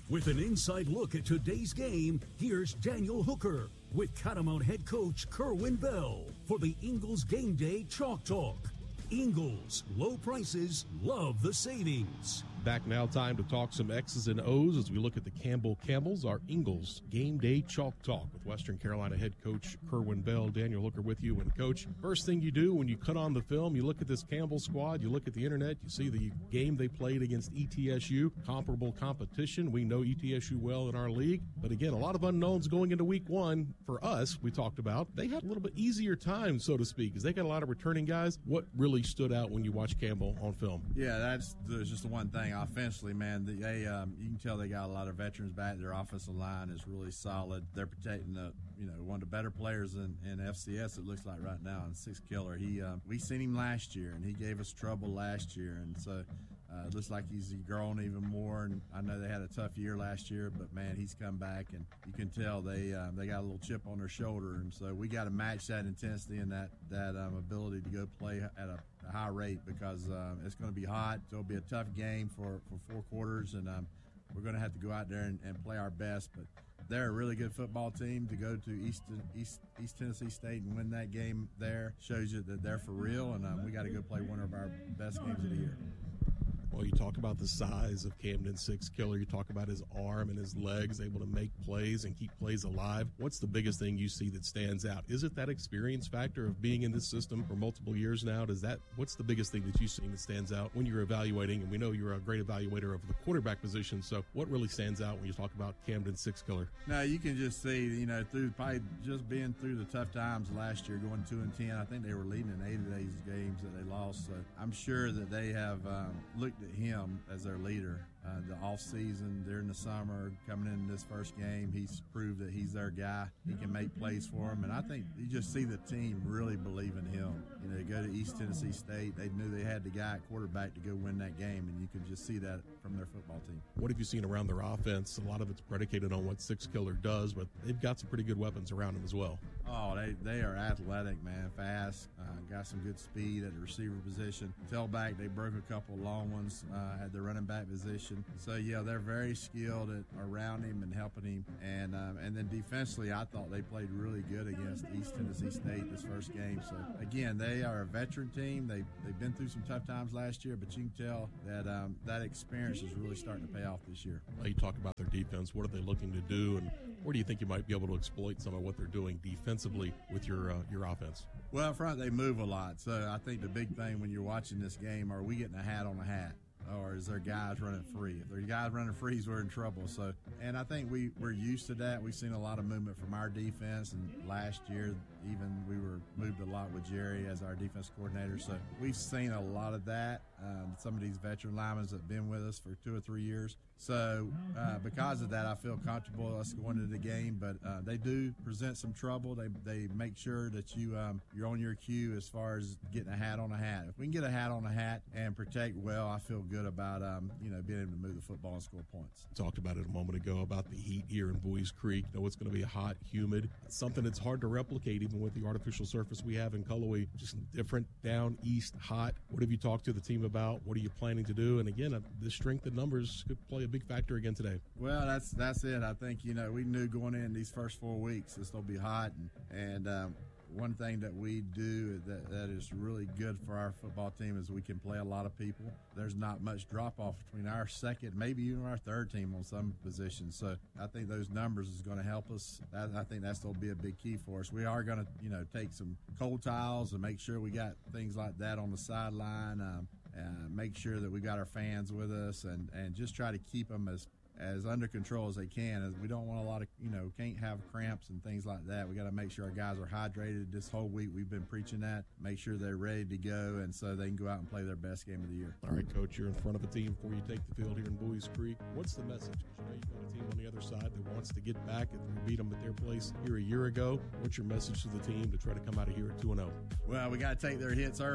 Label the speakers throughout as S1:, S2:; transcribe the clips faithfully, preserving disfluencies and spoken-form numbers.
S1: With an inside look at today's game, here's Daniel Hooker with Catamount head coach Kerwin Bell for the Ingles Game Day Chalk Talk. Ingles, low prices, love the savings.
S2: Back now, time to talk some X's and O's as we look at the Campbell Camels, our Ingles Game Day Chalk Talk with Western Carolina head coach Kerwin Bell. Daniel Hooker with you. And, Coach, first thing you do when you cut on the film, you look at this Campbell squad, you look at the internet, you see the game they played against E T S U, comparable competition. We know E T S U well in our league. But, again, a lot of unknowns going into week one for us, we talked about. They had a little bit easier time, so to speak, because they got a lot of returning guys. What really stood out when you watch Campbell on film?
S3: Yeah, that's there's just the one thing. Offensively, man, they um, you can tell they got a lot of veterans back. Their offensive line is really solid. They're protecting the you know one of the better players in, in F C S. It looks like right now, and Six Killer. He um, we seen him last year, and he gave us trouble last year, and so. Uh, it looks like he's grown even more, and I know they had a tough year last year, but, man, he's come back, and you can tell they uh, they got a little chip on their shoulder, and so we got to match that intensity and that, that um, ability to go play at a, a high rate because um, it's going to be hot. So it'll be a tough game for, for four quarters, and um, we're going to have to go out there and, and play our best, but they're a really good football team. To go to East East, East Tennessee State and win that game there shows you that they're for real, and um, we got to go play one of our best games of the year.
S2: Well, you talk about the size of Camden Six Killer. You talk about his arm and his legs, able to make plays and keep plays alive. What's the biggest thing you see that stands out? Is it that experience factor of being in this system for multiple years now? Does that? What's the biggest thing that you've seen that stands out when you're evaluating? And we know you're a great evaluator of the quarterback position. So what really stands out when you talk about Camden Six Killer?
S3: No, you can just see, you know, through probably just being through the tough times last year, going two and ten. I think they were leading in eight of these games that they lost. So I'm sure that they have um, looked at him as their leader. Uh, the off season, during the summer, coming in this first game, he's proved that he's their guy. He can make plays for them, and I think you just see the team really believe in him. You know, they go to East Tennessee State, they knew they had the guy at quarterback to go win that game, and you can just see that from their football team.
S2: What have you seen around their offense? A lot of it's predicated on what Six Killer does, but they've got some pretty good weapons around him as well.
S3: Oh, they, they are athletic, man, fast, uh, got some good speed at the receiver position. Tailback, they broke a couple long ones uh, at the running back position. So, yeah, they're very skilled at around him and helping him. And um, and then defensively, I thought they played really good against East Tennessee State this first game. So, again, they are a veteran team. They, they've been through some tough times last year, but you can tell that um, that experience is really starting to pay off this year.
S2: Well, you talk about their defense. What are they looking to do, and where do you think you might be able to exploit some of what they're doing defensively with your uh, your offense?
S3: Well, up front, they move a lot. So, I think the big thing when you're watching this game, are we getting a hat on a hat? Or is there guys running free? If there are guys running frees, we're in trouble. So, and I think we, we're used to that. We've seen a lot of movement from our defense, and last year even we were moved a lot with Jerry as our defense coordinator. So we've seen a lot of that. Um, some of these veteran linemen that have been with us for two or three years. So uh, because of that, I feel comfortable us going into the game. But uh, they do present some trouble. They they make sure that you um, you're on your cue as far as getting a hat on a hat. If we can get a hat on a hat and protect well, I feel good about um, you know being able to move the football and score points.
S2: Talked about it a moment ago about the heat here in Boys Creek. You know it's going to be hot, humid, something that's hard to replicate even with the artificial surface we have in Cullowhee. Just different, down east, hot. What have you talked to the team about? What are you planning to do? And again, uh, the strength of numbers could play a big factor again today.
S3: Well, that's that's it. I think you know we knew going in these first four weeks it's going to be hot, and and um, one thing that we do that, that is really good for our football team is we can play a lot of people. There's not much drop-off between our second, maybe even our third team on some positions. So I think those numbers is going to help us. I, I think that's going to be a big key for us. We are going to, you know, take some cold tiles and make sure we got things like that on the sideline, um, uh, make sure that we got our fans with us, and, and just try to keep them as as under control as they can. As we don't want a lot of, you know, can't have cramps and things like that. We got to make sure our guys are hydrated. This whole week we've been preaching that. Make sure they're ready to go, and so they can go out and play their best game of the year.
S2: All right, Coach, you're in front of a team before you take the field here in Boys Creek. What's the message? Because you know you've got a team on the other side that wants to get back if we beat them at their place here a year ago. What's your message to the team to try to come out of here at two and oh?
S3: Well, we got to take their hits early.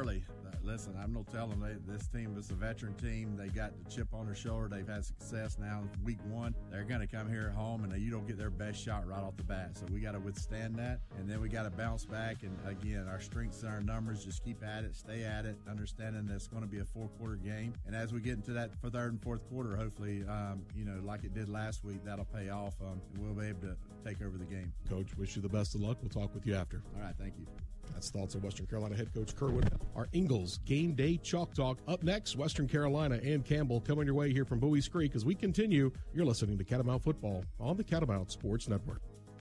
S3: Listen, I'm no telling they, this team is a veteran team. They got the chip on their shoulder. They've had success now in week one. They're going to come here at home, and you don't get their best shot right off the bat. So we got to withstand that, and then we got to bounce back. And, again, our strengths and our numbers, just keep at it, stay at it, understanding that it's going to be a four-quarter game. And as we get into that for third and fourth quarter, hopefully, um, you know, like it did last week, that'll pay off, um, and we'll be able to take over the game.
S2: Coach, wish you the best of luck. We'll talk with you after.
S3: All right, thank you.
S2: That's thoughts of Western Carolina head coach Kerwin. Our Ingalls Game Day Chalk Talk. Up next, Western Carolina and Campbell coming your way here from Bowie's Creek. As we continue, you're listening to Catamount Football on the Catamount Sports Network.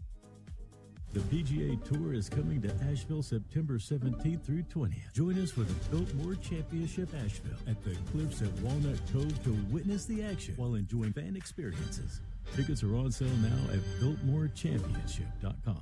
S4: The P G A Tour is coming to Asheville September seventeenth through twentieth. Join us for the Biltmore Championship Asheville at the Cliffs at Walnut Cove to witness the action while enjoying fan experiences. Tickets are on sale now at biltmore championship dot com.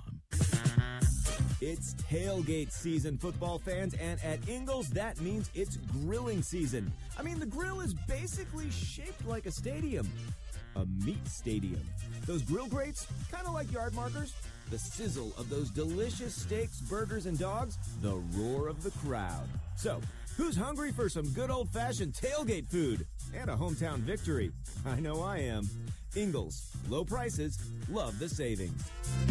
S5: It's tailgate season, football fans, and at Ingalls, that means it's grilling season. I mean, the grill is basically shaped like a stadium, a meat stadium. Those grill grates, kind of like yard markers. The sizzle of those delicious steaks, burgers, and dogs, the roar of the crowd. So, who's hungry for some good old-fashioned tailgate food and a hometown victory? I know I am. Ingalls, low prices, love the savings.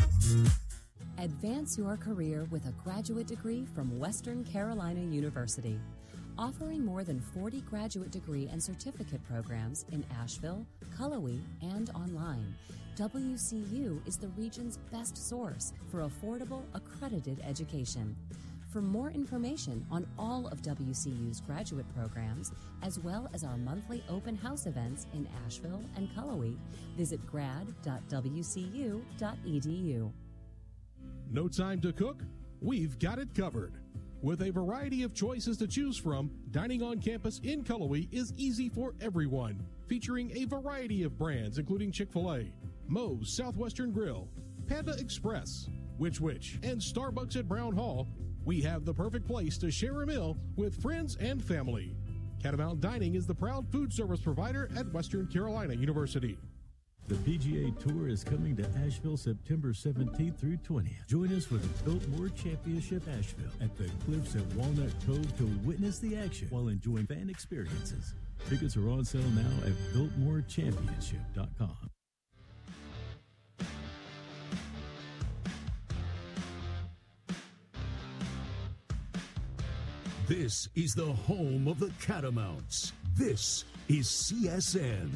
S6: Advance your career with a graduate degree from Western Carolina University. Offering more than forty graduate degree and certificate programs in Asheville, Cullowhee, and online, W C U is the region's best source for affordable, accredited education. For more information on all of W C U's graduate programs, as well as our monthly open house events in Asheville and Cullowhee, visit grad dot w c u dot e d u.
S2: No time to cook? We've got it covered. With a variety of choices to choose from, dining on campus in Cullowhee is easy for everyone. Featuring a variety of brands including Chick-fil-A, Moe's Southwestern Grill, Panda Express, Which Wich, and Starbucks at Brown Hall, we have the perfect place to share a meal with friends and family. Catamount Dining is the proud food service provider at Western Carolina University.
S4: The P G A Tour is coming to Asheville September seventeenth through twentieth. Join us for the Biltmore Championship Asheville at the Cliffs at Walnut Cove to witness the action while enjoying fan experiences. Tickets are on sale now at biltmore championship dot com.
S1: This is the home of the Catamounts. This is C S N.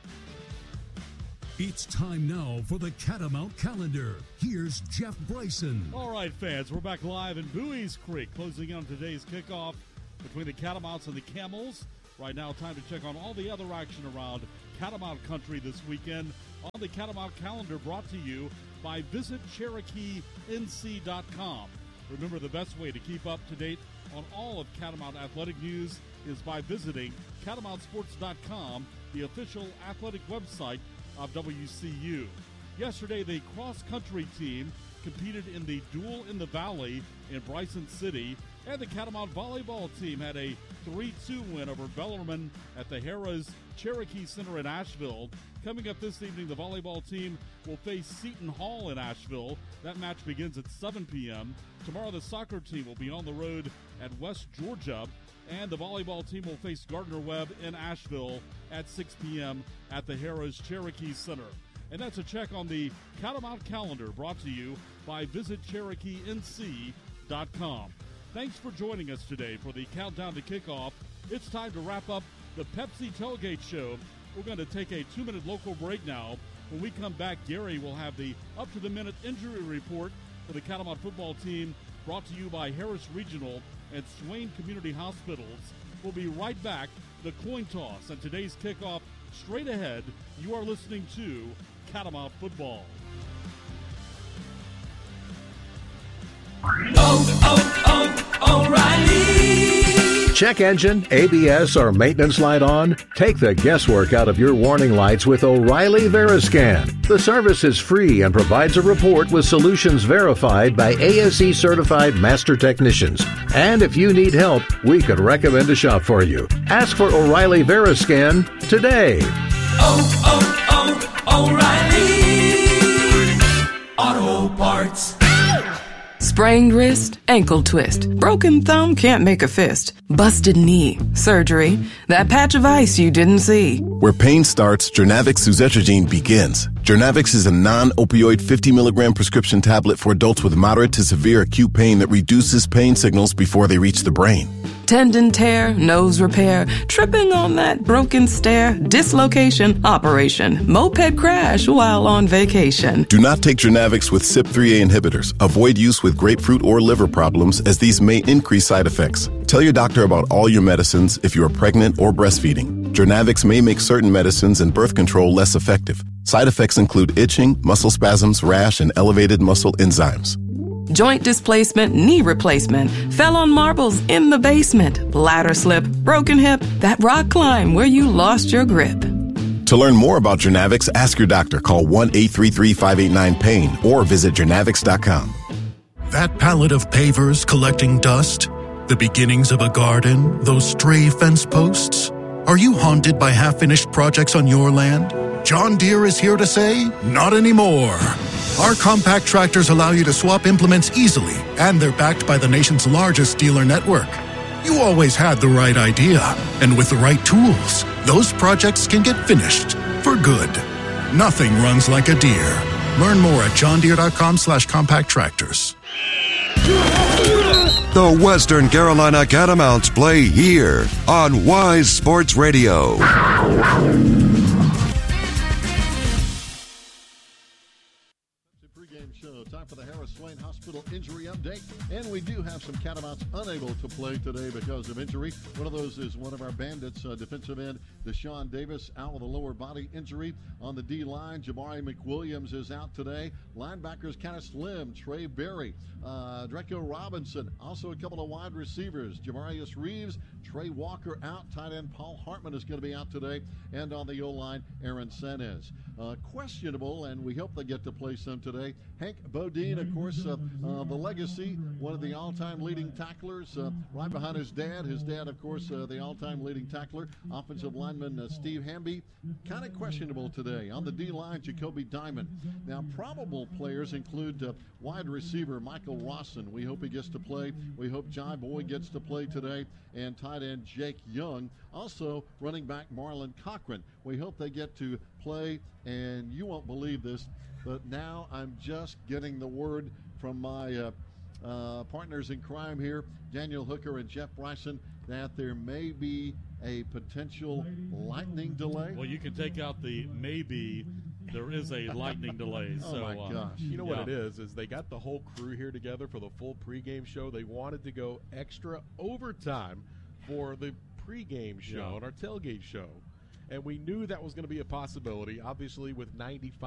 S1: It's time now for the Catamount calendar. Here's Jeff Bryson.
S7: All right, fans, we're back live in Bowie's Creek, closing in on today's kickoff between the Catamounts and the Camels. Right now, time to check on all the other action around Catamount country this weekend on the Catamount calendar, brought to you by visit cherokee n c dot com. Remember, the best way to keep up to date on all of Catamount athletic news is by visiting catamount sports dot com, the official athletic website of W C U. Yesterday, the cross-country team competed in the Duel in the Valley in Bryson City, and the Catamount volleyball team had a three two win over Bellarmine at the Harrah's Cherokee Center in Asheville. Coming up this evening, the volleyball team will face Seton Hall in Asheville. That match begins at seven p.m. Tomorrow, the soccer team will be on the road at West Georgia, and the volleyball team will face Gardner-Webb in Asheville at six p.m. at the Harrah's Cherokee Center. And that's a check on the Catamount calendar, brought to you by visit cherokee n c dot com. Thanks for joining us today for the countdown to kickoff. It's time to wrap up the Pepsi Tailgate Show. We're going to take a two-minute local break now. When we come back, Gary will have the up-to-the-minute injury report for the Catamount football team, brought to you by Harris Regional and Swain Community Hospitals. We'll be right back. The coin toss and today's kickoff straight ahead. You are listening to Catamount Football.
S8: Oh, oh, oh, O'Reilly! Check engine, A B S, or maintenance light on? Take the guesswork out of your warning lights with O'Reilly Veriscan. The service is free and provides a report with solutions verified by A S E certified master technicians. And if you need help, we could recommend a shop for you. Ask for O'Reilly Veriscan today.
S9: Oh, oh, oh, O'Reilly Auto Parts.
S10: Sprained wrist, ankle twist. Broken thumb can't make a fist. Busted knee, surgery. That patch of ice you didn't see.
S11: Where pain starts, Jernavix suzetrigine begins. Jernavix is a non-opioid fifty milligram prescription tablet for adults with moderate to severe acute pain that reduces pain signals before they reach the brain.
S10: Tendon tear, nose repair, tripping on that broken stair, dislocation, operation, moped crash while on vacation.
S11: Do not take Jernavix with C Y P three A inhibitors. Avoid use with grapefruit or liver problems, as these may increase side effects. Tell your doctor about all your medicines if you are pregnant or breastfeeding. Jernavix may make certain medicines and birth control less effective. Side effects include itching, muscle spasms, rash, and elevated muscle enzymes.
S10: Joint displacement, knee replacement, fell on marbles in the basement, bladder slip, broken hip, that rock climb where you lost your grip.
S11: To learn more about Jernavix, ask your doctor. Call one eight three three, five eight nine, pain or visit jernavix dot com.
S12: That pallet of pavers collecting dust, the beginnings of a garden, those stray fence posts. Are you haunted by half-finished projects on your land? John Deere is here to say, not anymore. Our compact tractors allow you to swap implements easily, and they're backed by the nation's largest dealer network. You always had the right idea, and with the right tools, those projects can get finished for good. Nothing runs like a Deere. Learn more at johndeere.com slash compact tractors.
S13: The Western Carolina Catamounts play here on Wise Sports Radio.
S14: Time for the Harris Swain Hospital injury update, and we do have some Catamounts unable to play today because of injury. One of those is one of our Bandits, uh, defensive end Deshaun Davis, out with a lower body injury. On the D line, Jamari McWilliams is out today. Linebackers kind of slim. Trey Berry, uh, Draco Robinson, also a couple of wide receivers. Jamarius Reeves, Trey Walker out. Tight end Paul Hartman is going to be out today, and on the O line, Aaron Sanchez. Uh, questionable, and we hope they get to play some today. Hank Bodine, of course, uh, uh, the legacy, one of the all-time leading tacklers, uh, right behind his dad. His dad, of course, uh, the all-time leading tackler. Offensive lineman uh, Steve Hamby, kind of questionable today. On the D-line, Jacoby Diamond. Now, probable players include uh, wide receiver Michael Rawson. We hope he gets to play. We hope Jai Boy gets to play today. And tight end Jake Young. Also, running back Marlon Cochran. We hope they get to play, and you won't believe this, but now I'm just getting the word from my uh, uh, partners in crime here, Daniel Hooker and Jeff Bryson, that there may be a potential lightning delay.
S7: Well, you can take out the maybe. There is a lightning delay.
S14: Oh,
S7: so,
S14: my
S7: uh,
S14: gosh.
S2: You know
S7: yeah.
S2: what it is, is they got the whole crew here together for the full pregame show. They wanted to go extra overtime for the pregame show
S7: Yeah.
S2: and our tailgate show. And we knew that was going to be a possibility, obviously, with ninety-five